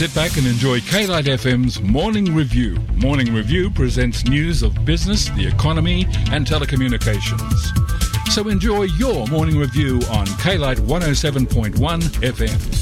Sit back and enjoy K-Lite FM's Morning Review. Morning Review presents news of business, the economy and telecommunications. So enjoy your Morning Review on K-Lite 107.1 FM.